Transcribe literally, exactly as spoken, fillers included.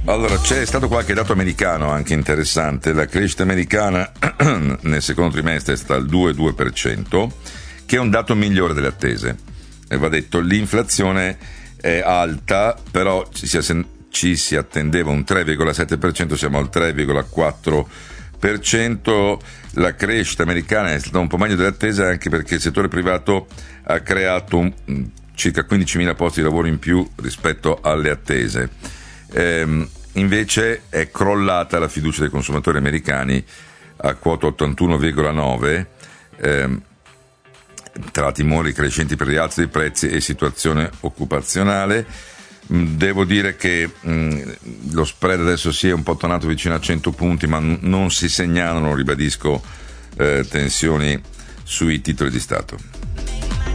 Allora, c'è stato qualche dato americano anche interessante. La crescita americana nel secondo trimestre è stata al due virgola due per cento, che è un dato migliore delle attese. E va detto, l'inflazione è alta, però ci si, ci si attendeva un tre virgola sette per cento, siamo al tre virgola quattro per cento. La crescita americana è stata un po' meglio delle attese, anche perché il settore privato ha creato un, circa quindicimila posti di lavoro in più rispetto alle attese. Ehm, invece è crollata la fiducia dei consumatori americani a quota ottantuno virgola nove, ehm, tra timori crescenti per rialzo dei prezzi e situazione occupazionale. Devo dire che mh, lo spread adesso si è un po' tornato vicino a cento punti, ma n- non si segnalano, ribadisco, eh, tensioni sui titoli di Stato.